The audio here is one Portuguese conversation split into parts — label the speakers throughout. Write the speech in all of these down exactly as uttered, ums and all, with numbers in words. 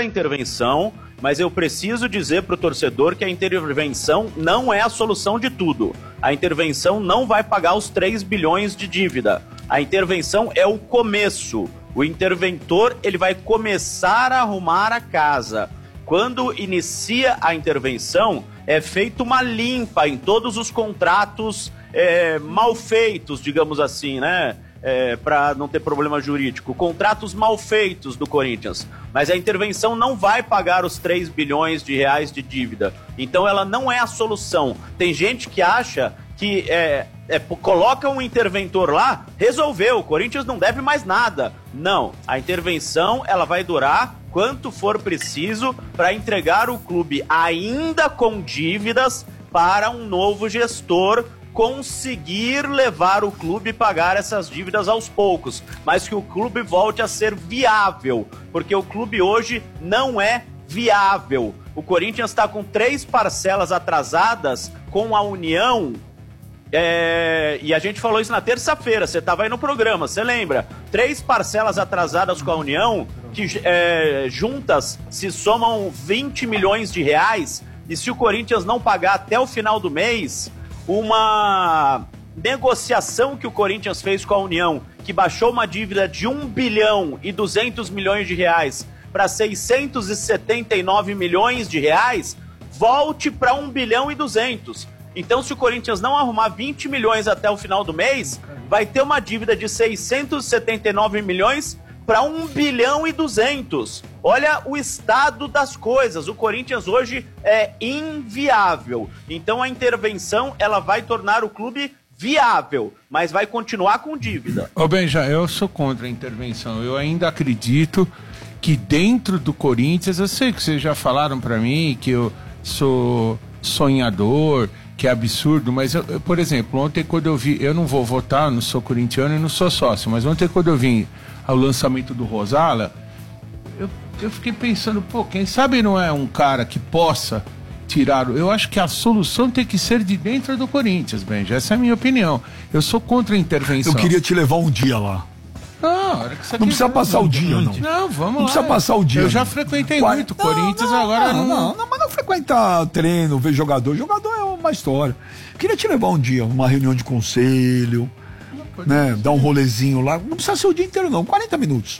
Speaker 1: intervenção, mas eu preciso dizer para o torcedor que a intervenção não é a solução de tudo. A intervenção não vai pagar os três bilhões de dívida. A intervenção é o começo. O interventor, ele vai começar a arrumar a casa. Quando inicia a intervenção, é feita uma limpa em todos os contratos é, mal feitos, digamos assim, né? É, para não ter problema jurídico. Contratos mal feitos do Corinthians. Mas a intervenção não vai pagar os três bilhões de reais de dívida. Então ela não é a solução. Tem gente que acha que é, é, coloca um interventor lá, resolveu, o Corinthians não deve mais nada. Não, a intervenção ela vai durar quanto for preciso para entregar o clube ainda com dívidas para um novo gestor conseguir levar o clube e pagar essas dívidas aos poucos, mas que o clube volte a ser viável, porque o clube hoje não é viável. O Corinthians está com três parcelas atrasadas com a União, é, e a gente falou isso na terça-feira, você estava aí no programa, você lembra? Três parcelas atrasadas com a União, que é, juntas se somam vinte milhões de reais, e se o Corinthians não pagar até o final do mês, uma negociação que o Corinthians fez com a União, que baixou uma dívida de um bilhão e duzentos milhões de reais para seiscentos e setenta e nove milhões de reais, volte para um bilhão e duzentos. Então, se o Corinthians não arrumar vinte milhões até o final do mês, vai ter uma dívida de seiscentos e setenta e nove milhões para um bilhão e duzentos. Olha o estado das coisas. O Corinthians hoje é inviável. Então a intervenção ela vai tornar o clube viável, mas vai continuar com dívida.
Speaker 2: Ô Benja, eu sou contra a intervenção. Eu ainda acredito que dentro do Corinthians, eu sei que vocês já falaram para mim que eu sou sonhador, que é absurdo, mas, eu, eu, por exemplo, ontem quando eu vi, eu não vou votar, não sou corintiano e não sou sócio, mas ontem quando eu vi ao lançamento do Rosala, eu, eu fiquei pensando, pô, quem sabe não é um cara que possa tirar... Eu acho que a solução tem que ser de dentro do Corinthians, Benja, essa é a minha opinião. Eu sou contra a intervenção.
Speaker 3: Eu queria te levar um dia lá.
Speaker 2: Não, hora que você
Speaker 3: não precisa passar o dia, não.
Speaker 2: Não, vamos lá.
Speaker 3: Não precisa passar o dia.
Speaker 2: Eu já frequentei Qua... muito não, Corinthians, não, agora
Speaker 3: não,
Speaker 2: não...
Speaker 3: não... Não, mas não frequentar treino, ver jogador. Jogador é uma história. Queria te levar um dia, uma reunião de conselho... Né, dar um rolezinho lá, não precisa ser o dia inteiro não, quarenta minutos.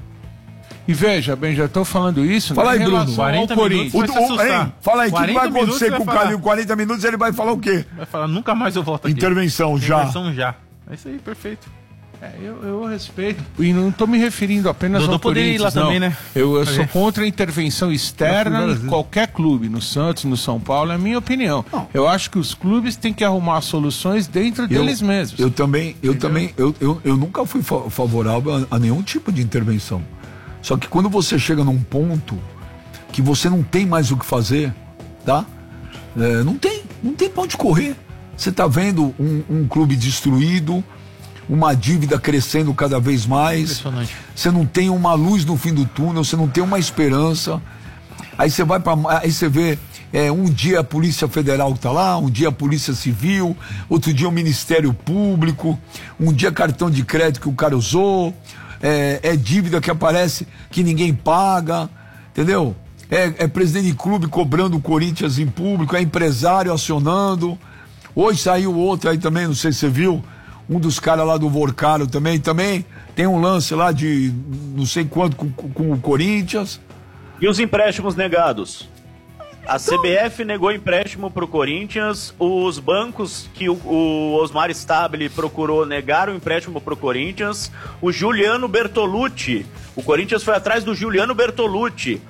Speaker 2: E veja, bem, já estou falando isso.
Speaker 3: Fala aí, Bruno.
Speaker 4: quarenta minutos vai se assustar.
Speaker 3: Fala aí, o que vai acontecer com o Calil? quarenta minutos ele vai falar o quê?
Speaker 4: Vai falar, nunca mais eu volto aqui.
Speaker 3: Intervenção já.
Speaker 4: Intervenção já. É isso aí, perfeito.
Speaker 2: É, eu, eu respeito. E não estou me referindo apenas
Speaker 4: Dodô
Speaker 2: ao Corinthians,
Speaker 4: ir lá
Speaker 2: não.
Speaker 4: Também, né?
Speaker 2: Eu, eu sou contra a intervenção externa em
Speaker 3: vezes.
Speaker 2: qualquer clube, no Santos, no São Paulo, é a minha opinião. Não. Eu acho que os clubes têm que arrumar soluções dentro eu, deles mesmos.
Speaker 3: Eu também, eu Entendeu? também, eu, eu, eu nunca fui fa- favorável a, a nenhum tipo de intervenção. Só que quando você chega num ponto que você não tem mais o que fazer, tá? É, não tem, não tem pra onde correr. Você tá vendo um, um clube destruído, uma dívida crescendo cada vez mais, você não tem uma luz no fim do túnel, você não tem uma esperança, aí você vai para, aí você vê, é, um dia a Polícia Federal tá lá, um dia a Polícia Civil, outro dia o Ministério Público, um dia cartão de crédito que o cara usou, é, é dívida que aparece que ninguém paga, entendeu? É, é presidente de clube cobrando o Corinthians em público, é empresário acionando. Hoje saiu outro aí também, não sei se você viu, um dos caras lá do Vorcaro também, também tem um lance lá de não sei quanto com, com, com o Corinthians.
Speaker 1: E os empréstimos negados? A C B F negou empréstimo para o Corinthians, os bancos que o, o Osmar Stabile procurou negaram empréstimo para o Corinthians, o Juliano Bertolucci, o Corinthians foi atrás do Juliano Bertolucci,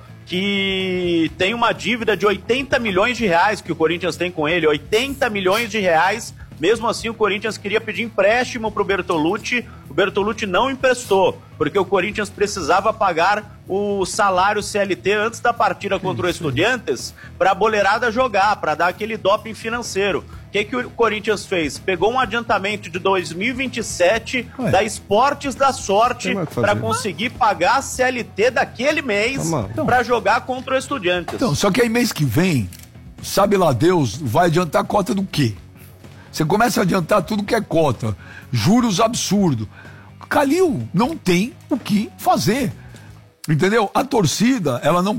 Speaker 1: que tem uma dívida de oitenta milhões de reais que o Corinthians tem com ele, oitenta milhões de reais. Mesmo assim, o Corinthians queria pedir empréstimo para o Bertolucci, o Bertolucci não emprestou, porque o Corinthians precisava pagar o salário C L T antes da partida contra o Estudiantes para a boleirada jogar, para dar aquele doping financeiro. O que, que o Corinthians fez? Pegou um adiantamento de dois mil e vinte e sete Ué. da Esportes da Sorte para conseguir pagar a C L T daquele mês então, para jogar contra o Estudiantes.
Speaker 3: Então, só que aí mês que vem, sabe lá Deus, vai adiantar cota do quê? Você começa a adiantar tudo que é cota, juros absurdos. Calil não tem o que fazer, entendeu? A torcida, ela não